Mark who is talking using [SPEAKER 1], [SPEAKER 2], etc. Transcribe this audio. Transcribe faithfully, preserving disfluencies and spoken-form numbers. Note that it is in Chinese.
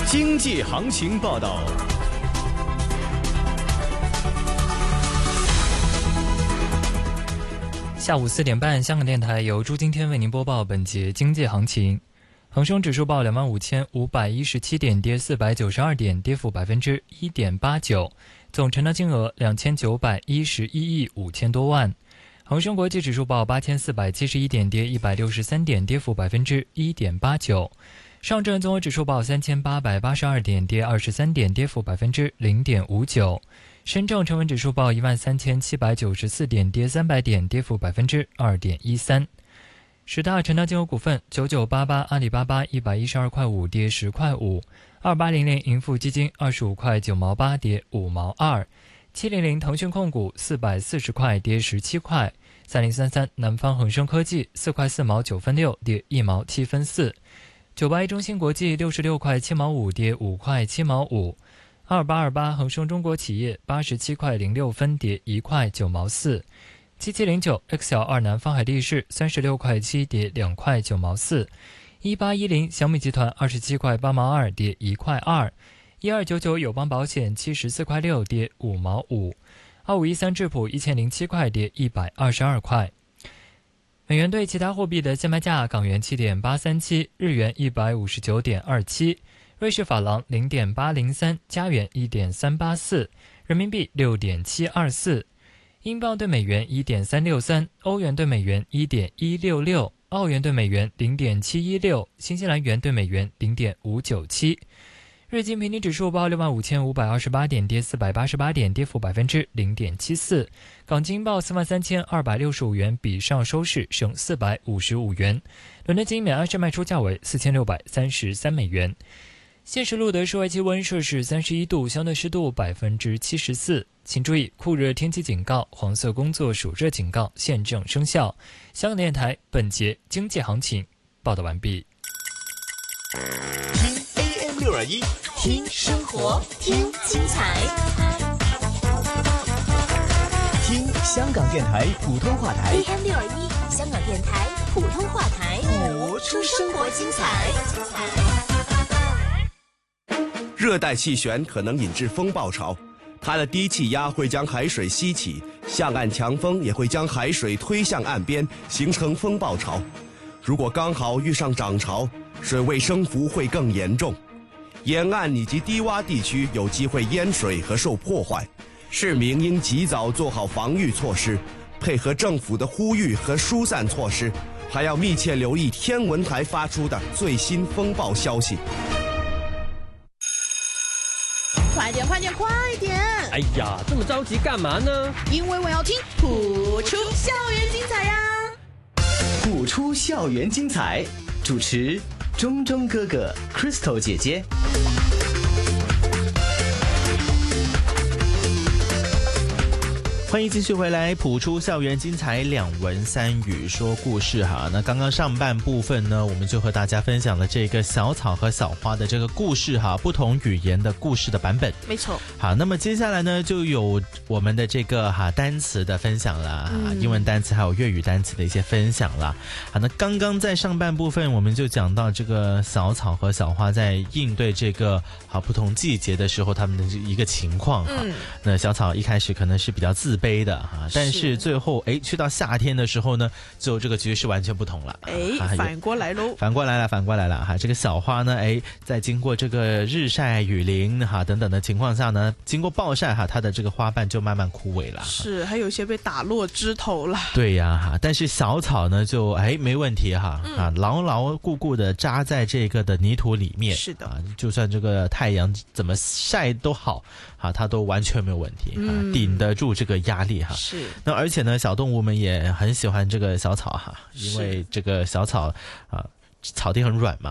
[SPEAKER 1] 经济行情报道。
[SPEAKER 2] 下午四点半，香港电台由朱今天为您播报本节经济行情。恒生指数报两万五千五百一十七点，跌四百九十二点，跌幅百分之一点八九。总成交金额两千九百一十一亿五千多万。恒生国际指数报八千四百七十一点，跌一百六十三点，跌幅百分之一点八九。上证综合指数报三千八百八十二点，跌二十三点，跌幅百分之零点五九。深证成分指数报一万三千七百九十四点，跌三百点，跌幅百分之二点一三。十大成交金额股份：九九八八阿里巴巴一百一十二块五，跌十块五；二八零零盈富基金二十五块九毛八，跌五毛二；七零零腾讯控股四百四十块，跌十七块；三零三三南方恒生科技四块四毛九分六，跌一毛七分四；九八一中芯国际六十六块七毛五，跌五块七毛五。二八二八恒生中国企业八十七块零六分，跌一块九毛四；七七零九 X L 二南方海力士三十六块七，跌两块九毛四；一八一零小米集团二十七块八毛二，跌一块二；一二九九友邦保险七十四块六，跌五毛五；二五一三智普一千零七块，跌一百二十二块。美元对其他货币的现卖价：港元七点八三七，日元一百五十九点二七。瑞士法郎 零点八零三， 加元 一点三八四， 人民币 六点七二四， 英镑对美元 一点三六三， 欧元对美元 一点一六六， 澳元对美元 零点七一六， 新西兰元对美元 零点五九七。日经平均指数报六万五千五百二十八点，跌四百八十八点，跌幅百分之零点七四。港金报四万三千二百六十五元，比上收市升四百五十五元。伦敦金每安士卖出价为四千六百三十三美元。现时录得室外气温摄氏三十一度，相对湿度百分之七十四。请注意酷热天气警告、黄色工作暑热警告现正生效。香港电台本节经济行情报道完毕。
[SPEAKER 1] 听 A M 六二一，
[SPEAKER 3] 听生活，听精彩，
[SPEAKER 1] 听香港电台普通话台
[SPEAKER 3] A M 六二一，香港电台普通话台，
[SPEAKER 1] 活出生活精彩。
[SPEAKER 4] 热带气旋可能引致风暴潮，它的低气压会将海水吸起，向岸强风也会将海水推向岸边，形成风暴潮。如果刚好遇上涨潮，水位升幅会更严重，沿岸以及低洼地区有机会淹水和受破坏。市民应及早做好防御措施，配合政府的呼吁和疏散措施，还要密切留意天文台发出的最新风暴消息。
[SPEAKER 5] 快点快点快点！
[SPEAKER 6] 哎呀，这么着急干嘛呢？
[SPEAKER 5] 因为我要听普出校园精彩呀！
[SPEAKER 1] 普出校园精彩，主持钟钟哥哥 Crystal 姐姐。
[SPEAKER 7] 欢迎继续回来，谱出校园精彩，两文三语说故事哈。那刚刚上半部分呢，我们就和大家分享了这个小草和小花的这个故事哈，不同语言的故事的版本。
[SPEAKER 5] 没错。
[SPEAKER 7] 好，那么接下来呢，就有我们的这个哈单词的分享啦，嗯、英文单词还有粤语单词的一些分享啦。好，那刚刚在上半部分我们就讲到这个小草和小花在应对这个好不同季节的时候他们的一个情况哈。嗯、那小草一开始可能是比较自卑的哈，但是最后哎去到夏天的时候呢，就这个局势完全不同了。
[SPEAKER 5] 哎，反过来喽，
[SPEAKER 7] 反过来了，反过来了哈。这个小花呢，哎，在经过这个日晒雨淋哈等等的情况下呢，经过暴晒哈，它的这个花瓣就慢慢枯萎了。
[SPEAKER 5] 是，还有一些被打落枝头了。
[SPEAKER 7] 对呀哈，但是小草呢就哎没问题哈，嗯、啊牢牢固固的扎在这个的泥土里面。是的，啊，就算这个太阳怎么晒都好，啊，它都完全没有问题，嗯、啊，顶得住这个压力哈。是。那而且呢，小动物们也很喜欢这个小草哈，因为这个小草啊，草地很软嘛。